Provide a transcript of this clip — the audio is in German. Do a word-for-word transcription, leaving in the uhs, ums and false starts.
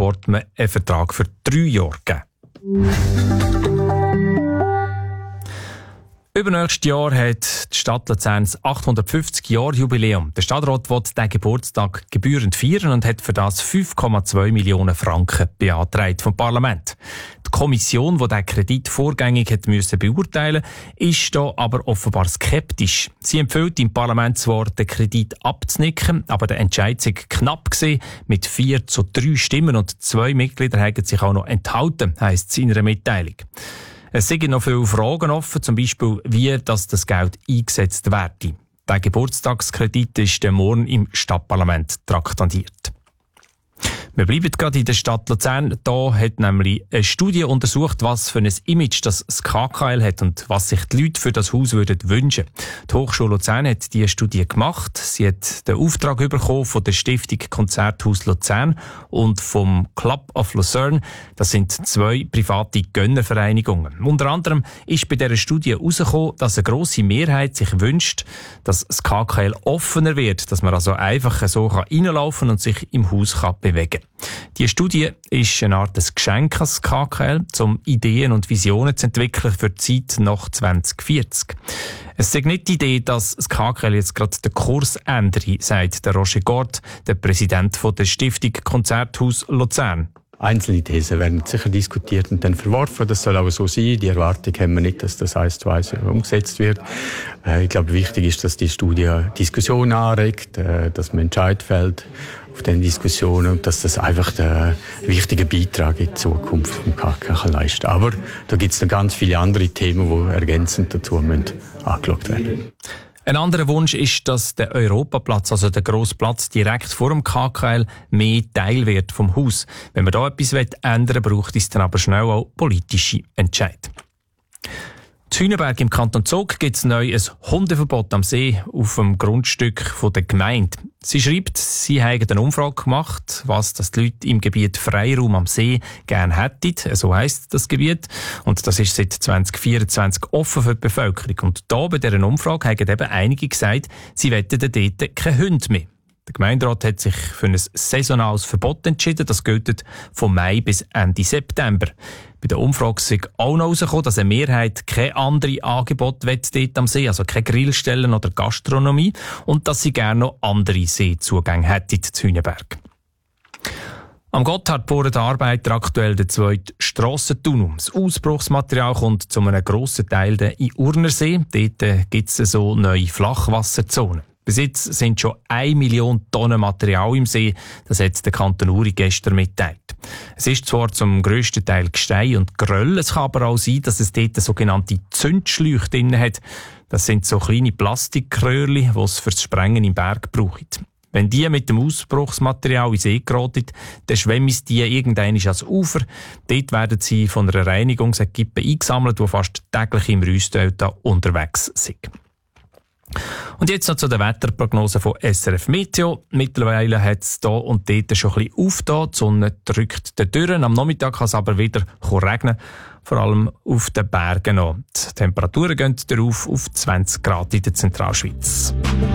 Transport man einen Vertrag für drei Jahre geben. Übernächstes Jahr hat die Stadt Luzern das achthundertfünfzig-Jahr-Jubiläum. Der Stadtrat will diesen Geburtstag gebührend feiern und hat für das fünf Komma zwei Millionen Franken beantragt vom Parlament. Die Kommission, die diesen Kredit vorgängig hat müssen beurteilen, ist da aber offenbar skeptisch. Sie empfiehlt im Parlament zwar, den Kredit abzunicken, aber der Entscheid sei knapp gewesen, mit vier zu drei Stimmen und zwei Mitglieder haben sich auch noch enthalten, heisst es in einer Mitteilung. Es sind noch viele Fragen offen, zum Beispiel, wie das, das Geld eingesetzt werde. Der Geburtstagskredit ist morgen im Stadtparlament traktandiert. Wir bleiben gerade in der Stadt Luzern. Da hat nämlich eine Studie untersucht, was für ein Image das K K L hat und was sich die Leute für das Haus würden wünschen. Die Hochschule Luzern hat diese Studie gemacht. Sie hat den Auftrag bekommen von der Stiftung Konzerthaus Luzern und vom Club of Lucerne. Das sind zwei private Gönnervereinigungen. Unter anderem ist bei dieser Studie herausgekommen, dass eine grosse Mehrheit sich wünscht, dass das K K L offener wird, dass man also einfach so reinlaufen und sich im Haus kann bewegen kann. Die Studie ist eine Art Geschenk an das K K L, um Ideen und Visionen zu entwickeln für die Zeit nach zwanzig vierzig. Es ist nicht die Idee, dass das K K L jetzt gerade den Kurs ändere, sagt der Roger Gord, der Präsident der Stiftung Konzerthaus Luzern. Einzelne Thesen werden sicher diskutiert und dann verworfen. Das soll aber so sein. Die Erwartung haben wir nicht, dass das eins zu eins umgesetzt wird. Ich glaube, wichtig ist, dass die Studie Diskussion anregt, dass man Entscheid fällt auf den Diskussionen und dass das einfach der wichtige Beitrag in die Zukunft vom K K L leistet. Aber da gibt es noch ganz viele andere Themen, die ergänzend dazu müssen angeschaut werden. Ein anderer Wunsch ist, dass der Europaplatz, also der grosse Platz direkt vor dem K K L, mehr Teil wird vom Haus. Wenn man da etwas ändern will, braucht es dann aber schnell auch politische Entscheid. In Hühnenberg im Kanton Zug gibt es neu ein Hundeverbot am See auf dem Grundstück der Gemeinde. Sie schreibt, sie haben eine Umfrage gemacht, was das die Leute im Gebiet Freiraum am See gerne hätten. So heisst das Gebiet. Und das ist seit zwanzig vierundzwanzig offen für die Bevölkerung. Und da bei dieser Umfrage haben eben einige gesagt, sie wollen dort keine Hunde mehr. Der Gemeinderat hat sich für ein saisonales Verbot entschieden. Das gilt von Mai bis Ende September. Bei der Umfrage ist auch noch herausgekommen, dass eine Mehrheit keine andere Angebote dort am See, also keine Grillstellen oder Gastronomie, und dass sie gerne noch andere Seezugänge hätten zu Hühnenberg. Am Gotthard bohren die Arbeiter aktuell den zweiten Strassentunnel. Das Ausbruchsmaterial kommt zu einem grossen Teil in Urnersee. Dort gibt es so neue Flachwasserzonen. Bis jetzt sind schon eine Million Tonnen Material im See, das hat der Kanton Uri gestern mitteilt. Es ist zwar zum grössten Teil Gestein und Geröll, es kann aber auch sein, dass es dort sogenannte Zündschläuche drin hat. Das sind so kleine Plastikröhrchen, die es fürs Sprengen im Berg braucht. Wenn die mit dem Ausbruchsmaterial in den See geraten, dann schwemmen die irgendwann ans Ufer. Dort werden sie von einer Reinigungsequipe eingesammelt, die fast täglich im Rüssdelta unterwegs sind. Und jetzt noch zu der Wetterprognose von S R F Meteo. Mittlerweile hat es hier und dort schon ein bisschen aufgetan. Die Sonne drückt da durch. Am Nachmittag kann es aber wieder regnen, vor allem auf den Bergen noch. Die Temperaturen gehen darauf auf zwanzig Grad in der Zentralschweiz.